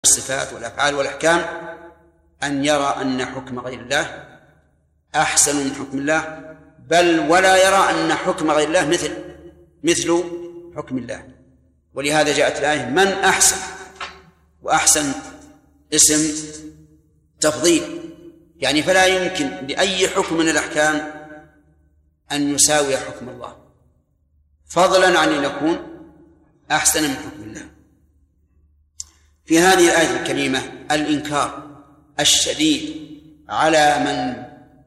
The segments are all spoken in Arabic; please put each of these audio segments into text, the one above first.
الصفات والأفعال والأحكام أن يرى أن حكم غير الله أحسن من حكم الله، بل ولا يرى أن حكم غير الله مثل حكم الله. ولهذا جاءت الآية من أحسن، وأحسن اسم تفضيل، يعني فلا يمكن لأي حكم من الأحكام أن يساوي حكم الله، فضلا عن أن يكون أحسن من حكم الله. في هذه الآية الكريمة الإنكار الشديد على من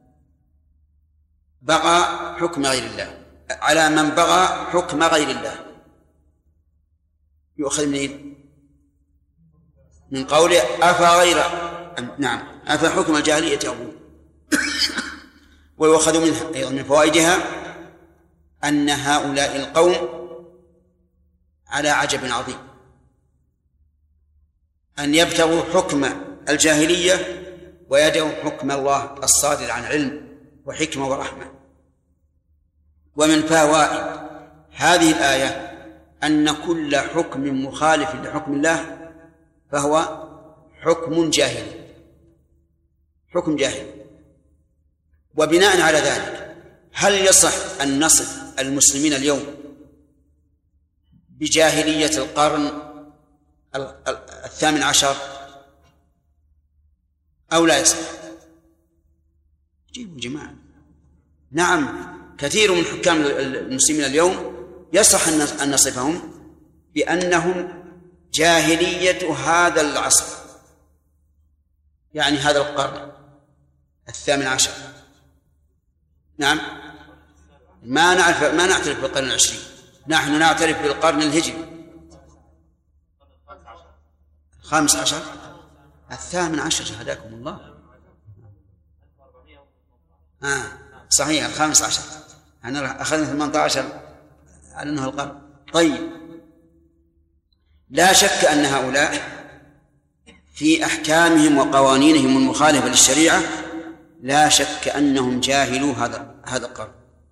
بغى حكم غير الله، على من بغى حكم غير الله. يؤخذ من قوله أفحكم الجاهلية يبغون. ويؤخذ منها أيضا من فوائدها أن هؤلاء القوم على عجب عظيم، أن يبتغوا حكم الجاهلية ويدعوا حكم الله الصادر عن علم وحكمة ورحمة. ومن فوائد هذه الآية أن كل حكم مخالف لحكم الله فهو حكم جاهلي، حكم جاهلي. وبناء على ذلك هل يصح أن نصف المسلمين اليوم بجاهلية القرن 18 أو لا يصح؟ جيبوا جماعة. نعم، كثير من حكام المسلمين اليوم يصح أن نصفهم بأنهم جاهلية هذا العصر، يعني هذا القرن 18. نعم، ما نعترف بالقرن 20، نحن نعترف بالقرن الهجري 15 18. هداكم الله. صحيح 15. أنا أخذنا 18 على أنه القرن. طيب، لا شك أن هؤلاء في أحكامهم وقوانينهم المخالفة للشريعة لا شك أنهم جاهلوا هذا القرن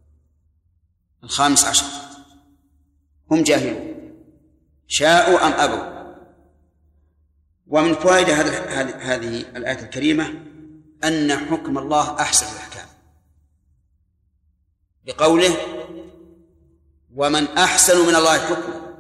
15. هم جاهلون شاءوا أم أبوا. ومن فوائد هذه الآية الكريمة أن حكم الله أحسن الأحكام، بقوله ومن أحسن من الله حكما.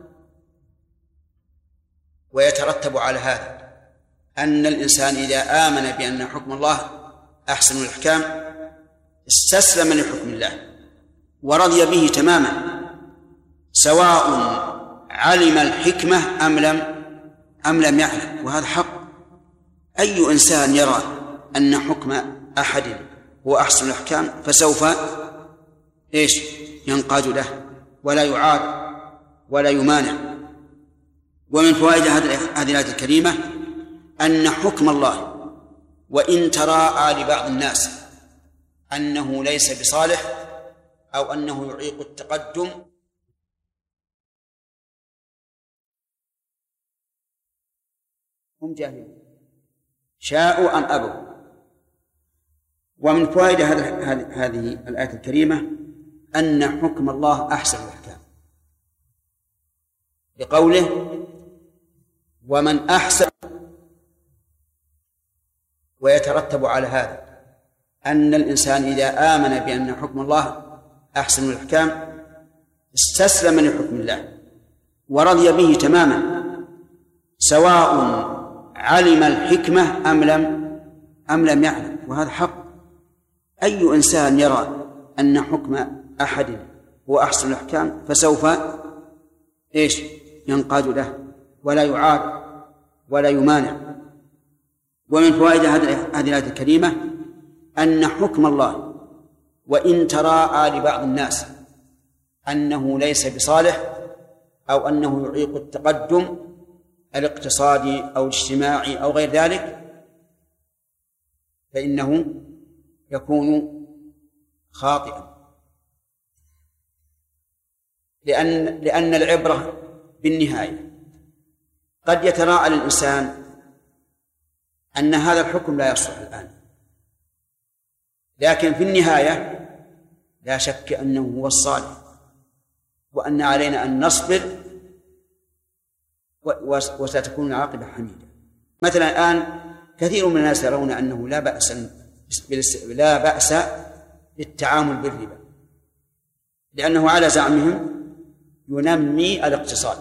ويترتب على هذا أن الإنسان إذا آمن بأن حكم الله أحسن الأحكام استسلم لحكم الله ورضي به تماما، سواء علم الحكمة أم لم يعلم. وهذا حق. أي إنسان يرى أن حكم أحد هو أحسن الأحكام فسوف ينقاد له ولا يعارض ولا يمانع. ومن فوائد هذه الآية الكريمة أن حكم الله وإن تراءى لبعض الناس أنه ليس بصالح أو أنه يعيق التقدم، هم جاهلون شاءوا أم أبوا. ومن فوائد هذه الآية الكريمة أن حكم الله أحسن الأحكام، بقوله ومن أحسن. ويترتب على هذا أن الإنسان إذا آمن بأن حكم الله أحسن الأحكام استسلم لحكم الله ورضي به تماما، سواء علم الحكمة أم لم يعلم. وهذا حق. أي إنسان يرى أن حكم أحد هو أحسن الأحكام فسوف ينقاد له ولا يعارض ولا يمانع. ومن فوائد هذه الآية الكريمة أن حكم الله وإن تراءى لبعض الناس أنه ليس بصالح أو أنه يعيق التقدم الاقتصادي أو الاجتماعي أو غير ذلك فإنه يكون خاطئا، لأن العبرة بالنهاية. قد يتراءى للإنسان أن هذا الحكم لا يصلح الآن، لكن في النهاية لا شك أنه هو الصالح، وأن علينا أن نصبر وستكون العاقبة حميدة. مثلا الآن كثير من الناس يرون أنه لا بأس بالتعامل بالربا، لأنه على زعمهم ينمي الاقتصاد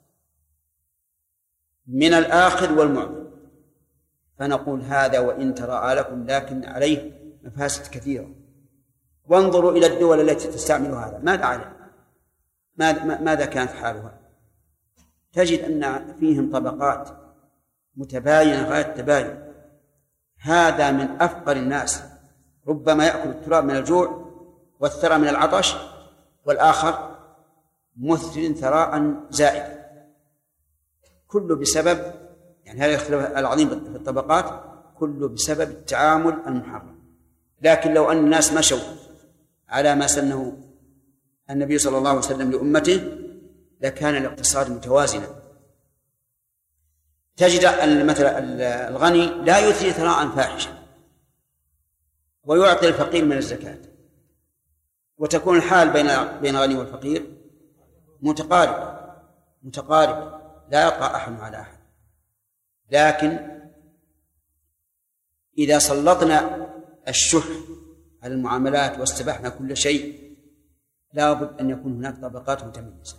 من الآخذ والمعطي. فنقول هذا وإن تراءى لكم لكن عليه مفاسد كثيرة. وانظروا إلى الدول التي تستعمل هذا، ماذا عليه؟ ماذا كانت حالها؟ تجد أن فيهم طبقات متباينة غاية التباين. هذا من أفقر الناس، ربما يأكل التراب من الجوع والثرى من العطش، والآخر مثل ثراء زائد، كله بسبب هذا الاختلاف العظيم في الطبقات، كله بسبب التعامل المحرم. لكن لو أن الناس مشوا على ما سنه النبي صلى الله عليه وسلم لأمته لكان الاقتصاد متوازنا. تجد مثلا الغني لا يثري ثراء فاحشا ويعطي الفقير من الزكاة، وتكون الحال بين الغني والفقير متقارب لا يطغى أحد على أحد. لكن إذا سلطنا الشح على المعاملات واستبحنا كل شيء لا بد أن يكون هناك طبقات متميزة.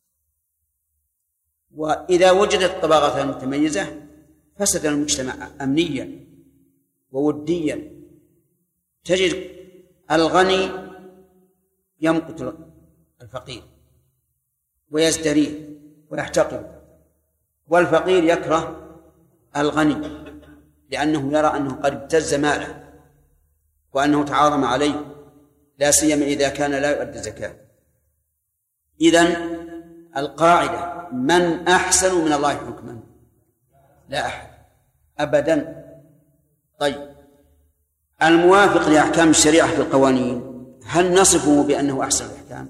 وإذا وجدت الطبقات المتميزة فسد المجتمع أمنيا ووديا. تجد الغني يمقت الفقير ويزدريه ويحتقره، والفقير يكره الغني لأنه يرى أنه قد ابتز ماله وأنه تعاظم عليه، لا سيما إذا كان لا يؤدي الزكاة. إذن القاعدة من أحسن من الله حكما؟ لا أحد أبدا. طيب، الموافق لأحكام الشريعة في القوانين هل نصفه بأنه أحسن الأحكام؟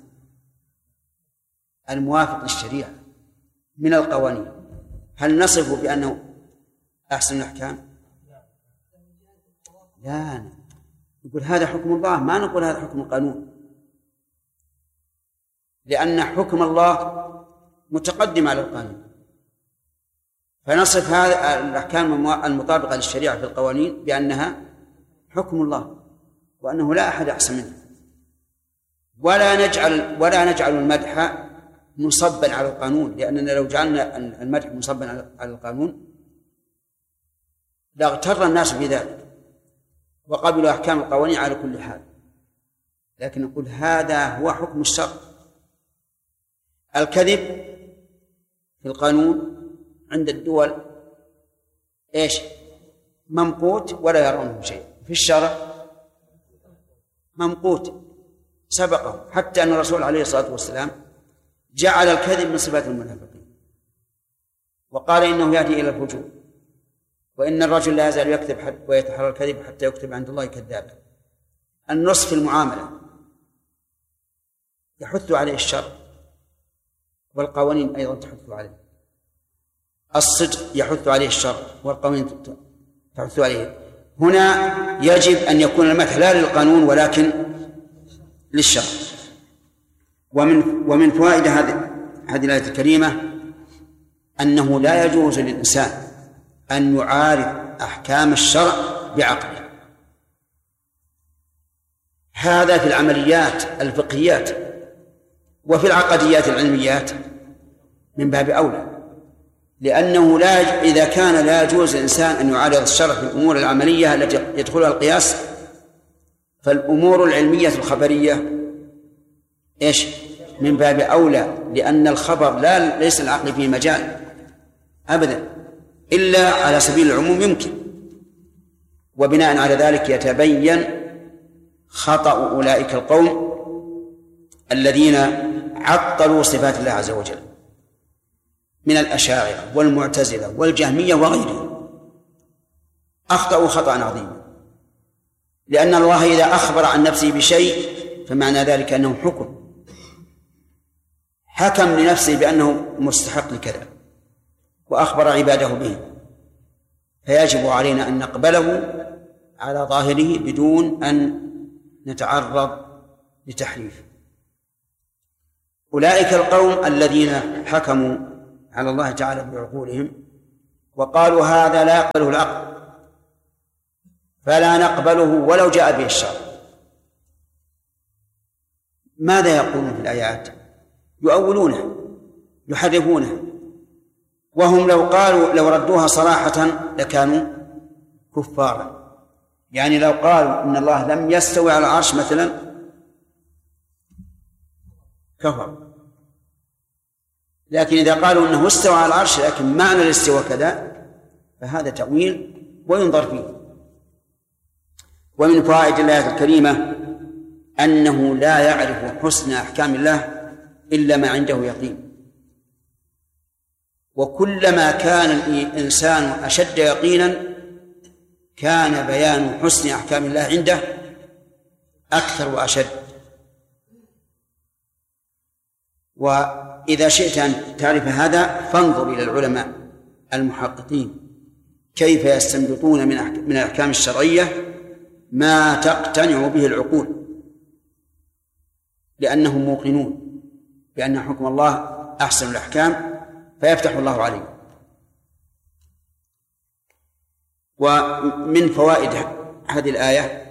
الموافق للشريعة من القوانين هل نصفه بأنه أحسن الأحكام؟ لا، نقول هذا حكم الله، ما نقول هذا حكم القانون، لأن حكم الله متقدم على القانون. فنصف هذه الأحكام المطابقة للشريعة في القوانين بأنها حكم الله وأنه لا أحد أحسن منه، ولا نجعل المدح مصبا على القانون، لأننا لو جعلنا المدح مصبا على القانون لاغتر الناس بذلك وقبلوا أحكام القوانين على كل حال. لكن نقول هذا هو حكم الشرع. الكذب في القانون عند الدول إيش؟ ممقوت ولا يرونه شيء. في الشرع ممقوت سبقه، حتى أن الرسول عليه الصلاة والسلام جعل الكذب من صفات المنافقين وقال إنه يهدي إلى الفجور، وإن الرجل لا يزال يكذب ويتحرى الكذب حتى يكتب عند الله كذابا. النصف في المعاملة يحث عليه الشرع والقوانين أيضا تحث عليه. الصدق يحث عليه الشرع والقوانين تحث عليه. هنا يجب أن يكون المدح لا للقانون ولكن للشرع. ومن فوائد هذه الآية الكريمة أنه لا يجوز للإنسان أن يعارض أحكام الشرع بعقله. هذا في العمليات الفقهيات، وفي العقديات العلميات من باب أولى، لأنه إذا كان لا يجوز للإنسان أن يعارض الشرع في الأمور العملية التي يدخلها القياس، فالأمور العلمية الخبرية إيش؟ من باب أولى، لأن الخبر ليس العقل فيه مجال أبدا إلا على سبيل العموم يمكن. وبناء على ذلك يتبين خطأ أولئك القوم الذين عطلوا صفات الله عز وجل من الأشاعرة والمعتزلة والجهمية وغيرهم. أخطأوا خطأ عظيما، لأن الله إذا أخبر عن نفسه بشيء فمعنى ذلك أنه حكم لنفسه بأنه مستحق لكذا وأخبر عباده به، فيجب علينا أن نقبله على ظاهره بدون أن نتعرض لتحريف. أولئك القوم الذين حكموا على الله تعالى بعقولهم وقالوا هذا لا يقبله العقل فلا نقبله ولو جاء به الشرع. ماذا يقولون في الآيات؟ يؤولونه يحرفونه، وهم لو ردوها صراحة لكانوا كفارا. يعني لو قالوا إن الله لم يستوي على العرش مثلا كفر، لكن إذا قالوا إنه استوى على العرش لكن معنى الاستواء كذا فهذا تأويل وينظر فيه. ومن فوائد الآية الكريمة أنه لا يعرف حسن أحكام الله إلا ما عنده يقين، وكلما كان الإنسان أشد يقينا كان بيان حسن أحكام الله عنده أكثر وأشد. وإذا شئت أن تعرف هذا فانظر إلى العلماء المحققين كيف يستنبطون من الأحكام الشرعية ما تقتنع به العقول، لأنهم موقنون بأن حكم الله أحسن الأحكام فيفتح الله عليه. ومن فوائد هذه الآية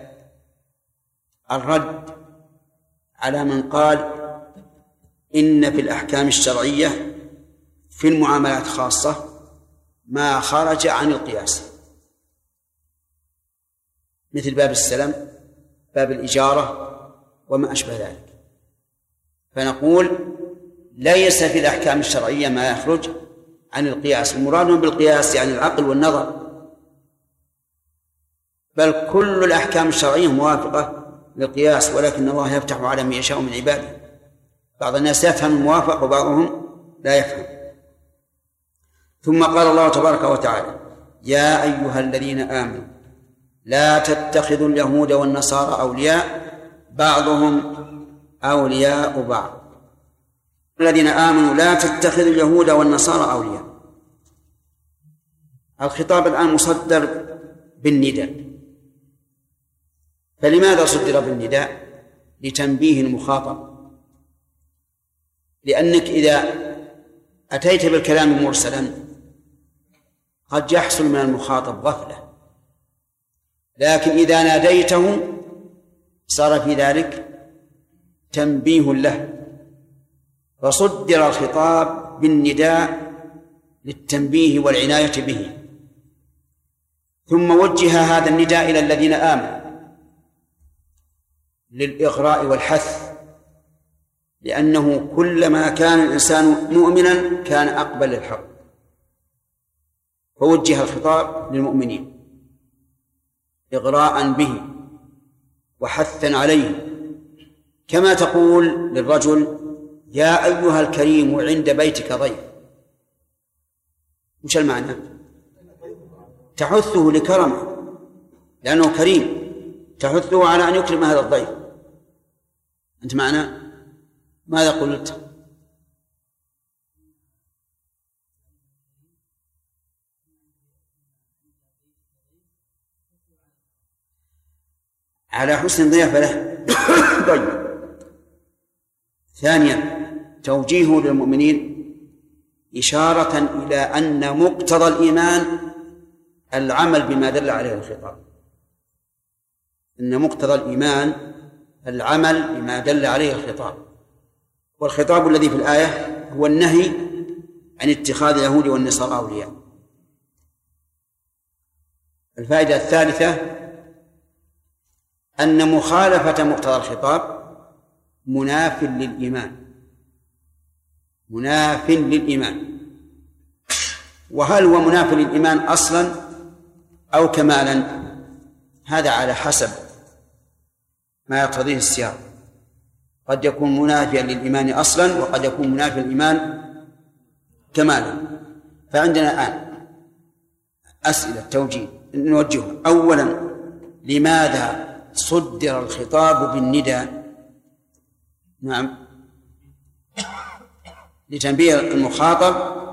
الرد على من قال إن في الأحكام الشرعية في المعاملات خاصة ما خرج عن القياس، مثل باب السلم، باب الإجارة، وما أشبه ذلك. فنقول ليس في الأحكام الشرعية ما يخرج عن القياس، المراد بالقياس يعني العقل والنظر، بل كل الأحكام الشرعية موافقة للقياس، ولكن الله يفتح على من يشاء من عباده. بعض الناس يفهم الموافق وبعضهم لا يفهم. ثم قال الله تبارك وتعالى: يا أيها الذين آمنوا لا تتخذوا اليهود والنصارى أولياء بعضهم أولياء بعض. الذين آمنوا لا تتخذوا اليهود والنصارى أولياء. الخطاب الآن مصدر بالنداء، فلماذا صدر بالنداء؟ لتنبيه المخاطب، لأنك إذا أتيت بالكلام مرسلا قد يحصل من المخاطب غفلة، لكن إذا ناديته صار في ذلك تنبيه له، فصدر الخطاب بالنداء للتنبيه والعناية به. ثم وجه هذا النداء إلى الذين آمنوا للإغراء والحث، لأنه كلما كان الإنسان مؤمنا كان أقبل للحق، فوجه الخطاب للمؤمنين إغراء به وحثا عليه، كما تقول للرجل: يا أيها الكريم عند بيتك ضيف. وش المعنى؟ تحثه لكرمه لأنه كريم، تحثه على أن يكرم هذا الضيف. أنت معنا؟ ماذا قلت؟ على حسن الضيافة له. طيب. ثانيا توجيهه للمؤمنين إشارة إلى أن مقتضى الإيمان العمل بما دل عليه الخطاب، أن مقتضى الإيمان العمل بما دل عليه الخطاب، والخطاب الذي في الآية هو النهي عن اتخاذ اليهود والنصارى أولياء. الفائدة الثالثة أن مخالفة مقتضى الخطاب مناف للإيمان، مناف للإيمان. وهل هو مناف للإيمان أصلا أو كمالا؟ هذا على حسب ما يقتضيه السياق، قد يكون منافيا للإيمان أصلا وقد يكون منافيا للإيمان كمالا. فعندنا الآن أسئلة توجيه نوجهها. أولا، لماذا صدر الخطاب بالنداء؟ نعم، لتنبيه المخاطب.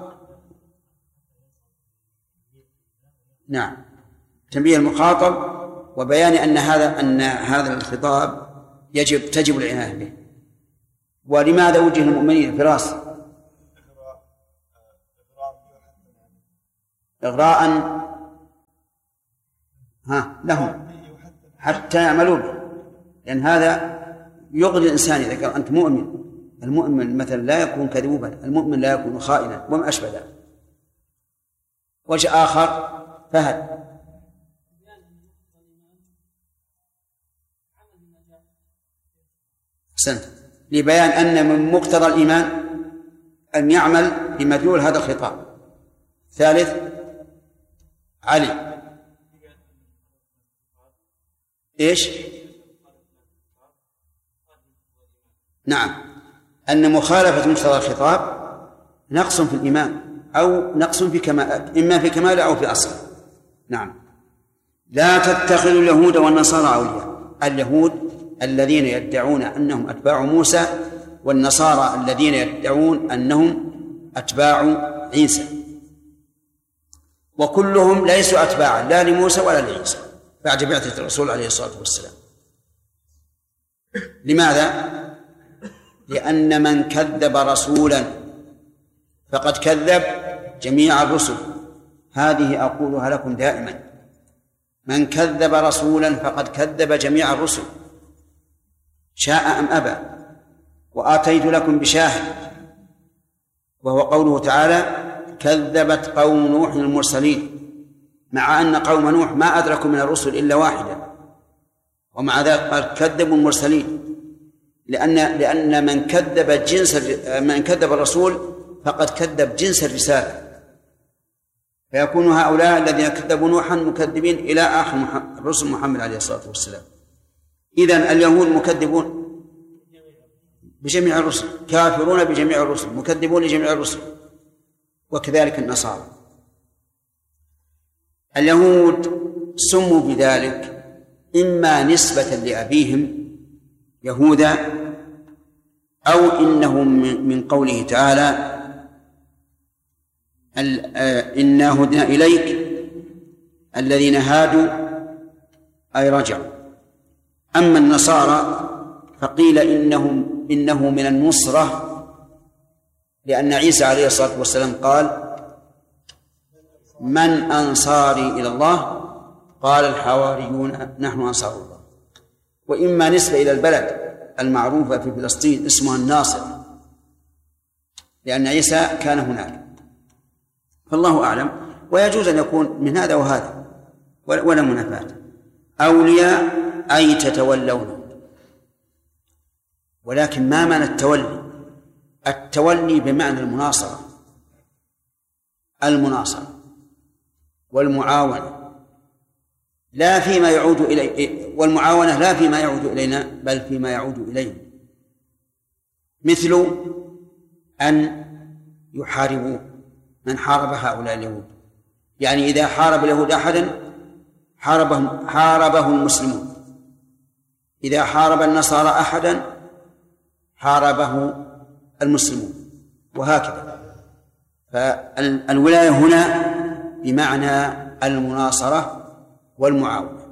نعم، تنبيه المخاطب وبيان أن هذا الخطاب تجب العناية به. ولماذا وجه المؤمنين؟ فراس إغراء لهم حتى يعملوا به، لأن هذا يغري الإنسان إذا قال أنت مؤمن. المؤمن مثلا لا يكون كذوبا، المؤمن لا يكون خائنا وما أشبه ذلك. وجه آخر فهد أحسنت، لبيان أن من مقتضى الإيمان أن يعمل بمدلول هذا الخطاب. ثالث علي إيش؟ نعم، أن مخالفة مقتضى الخطاب نقص في الإيمان أو نقص في كمال، إما في كمال أو في أصل. نعم. لا تتخذوا اليهود والنصارى أولياء. اليهود الذين يدعون أنهم أتباع موسى، والنصارى الذين يدعون أنهم أتباع عيسى، وكلهم ليسوا أتباعا لا لموسى ولا لعيسى بعد بعثة الرسول عليه الصلاة والسلام. لماذا؟ لأن من كذب رسولا فقد كذب جميع الرسل. هذه أقولها لكم دائما، من كذب رسولا فقد كذب جميع الرسل شاء أم أبى. وآتيت لكم بشاهد وهو قوله تعالى كذبت قوم نوح المرسلين، مع أن قوم نوح ما أدركوا من الرسل إلا واحدا، ومع ذلك قال كذبوا المرسلين، لأن من كذب الرسول فقد كذب جنس الرسالة، فيكون هؤلاء الذين كذبوا نوحا مكذبين إلى آخر الرسل محمد عليه الصلاة والسلام. إذن اليهود مكذبون بجميع الرسل، كافرون بجميع الرسل، مكذبون لجميع الرسل، وكذلك النصارى. اليهود سموا بذلك إما نسبة لأبيهم يهوذا، أو إنهم من قوله تعالى إنا هدنا إليك الذين هادوا أي رجعوا. أما النصارى فقيل إنه من النصرة، لأن عيسى عليه الصلاة والسلام قال من أنصاري إلى الله؟ قال الحواريون نحن أنصار الله. وإما نسبة إلى البلد المعروفة في فلسطين اسمها الناصر، لأن عيسى كان هناك، فالله أعلم. ويجوز أن يكون من هذا وهذا ولا منافاة. أولياء أي تتولون، ولكن ما معنى التولي؟ التولي بمعنى المناصرة والمعاونة، لا فيما يعود إليه، والمعاونة لا فيما يعود إلينا بل فيما يعود إلينا، مثل أن يحاربوا من حارب هؤلاء اليهود. يعني إذا حارب اليهود أحدا حاربه المسلمون، إذا حارب النصارى أحدا حاربه المسلمون، وهكذا. فالولاية هنا بمعنى المناصرة والمعاونة.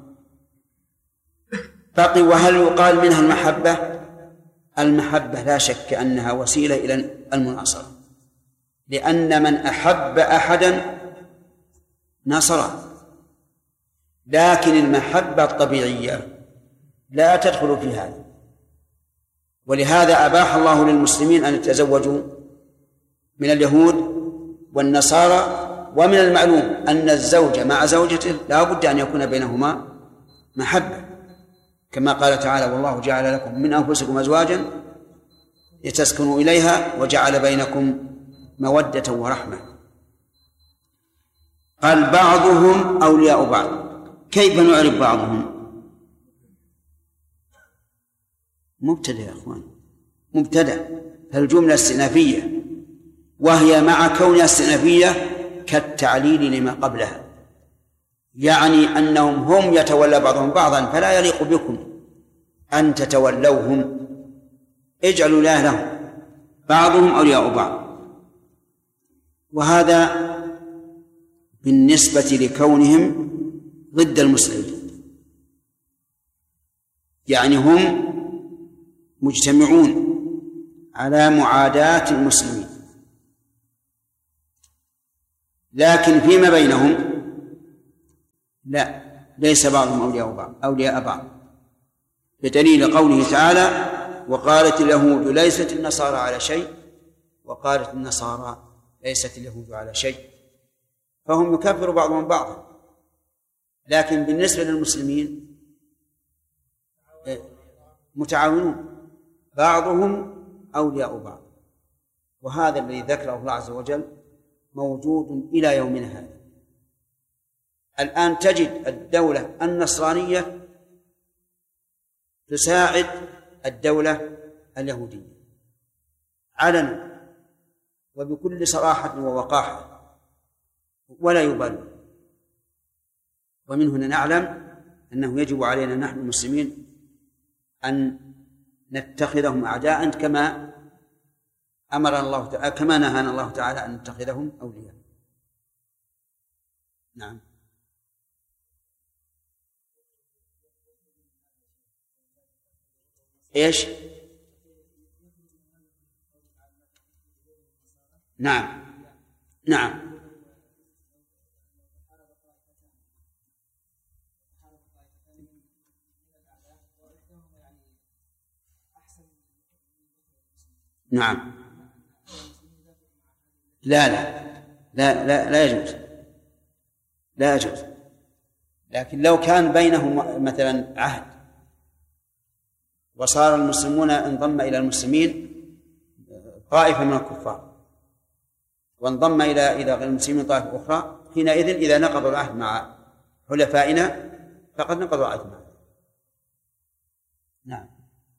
بقي وهل يقال منها المحبة؟ المحبة لا شك أنها وسيلة إلى المناصرة، لأن من أحب أحدا ناصره، لكن المحبة الطبيعية لا تدخل في هذا. ولهذا أباح الله للمسلمين أن يتزوجوا من اليهود والنصارى، ومن المعلوم أن الزوج مع زوجته لا بد أن يكون بينهما محبة، كما قال تعالى والله جعل لكم من أنفسكم أزواجا لتسكنوا إليها وجعل بينكم مودة ورحمة. قال بعضهم أولياء بعض. كيف نعرف بعضهم؟ مبتدأ يا أخوان، مبتدأ، فالجملة استئنافية، وهي مع كونها استئنافية كالتعليل لما قبلها، يعني أنهم هم يتولى بعضهم بعضا، فلا يليق بكم أن تتولوهم، اجعلوا الله لهم، بعضهم أولياء بعض. وهذا بالنسبة لكونهم ضد المسلمين، يعني هم مجتمعون على معاداة المسلمين. لكن فيما بينهم لا، ليس بعضهم أولياء بعض، بدليل قوله تعالى: وقالت اليهود ليست النصارى على شيء وقالت النصارى ليست اليهود على شيء، فهم يكفر بعضهم بعضا. لكن بالنسبة للمسلمين متعاونون، بعضهم أولياء بعض، وهذا الذي ذكره الله عز وجل موجود إلى يومنا هذا. الآن تجد الدولة النصرانية تساعد الدولة اليهودية علنا وبكل صراحة ووقاحة ولا يبالون. ومن هنا نعلم أنه يجب علينا نحن المسلمين أن نتخذهم أعداء كما أمرنا الله تعالى، كما نهانا الله تعالى أن نتخذهم أولياء. نعم. إيش؟ نعم نعم نعم. لا لا لا لا لا يجوز، لا يجوز. لكن لو كان بينهم مثلا عهد وصار المسلمون انضم إلى المسلمين طائفة من الكفار وانضم إلى غير المسلمين طائفة أخرى، حينئذ إذا نقضوا العهد مع حلفائنا فقد نقضوا العهد معه. نعم.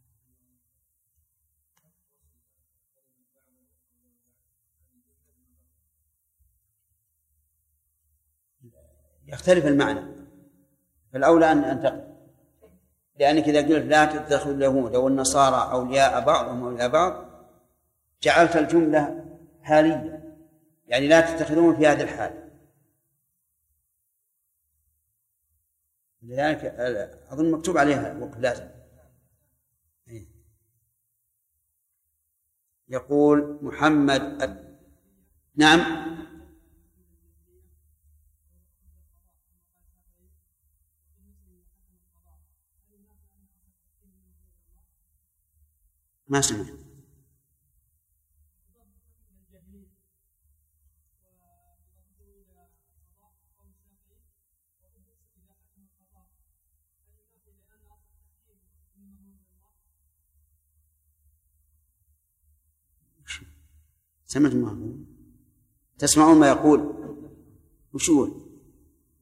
يختلف المعنى، فالأولى أن تقل، لأنك إذا قلت لا تتخذوا اليهود والنصارى أولياء بعضهم أولياء بعض جعلت الجملة حالية، يعني لا تتخذون في هذا الحال. لذلك أظن مكتوب عليها وقف لازم. يقول محمد نعم. ما سمعت. سمعت ما هو؟ تسمعون ما يقول؟ وش يقول؟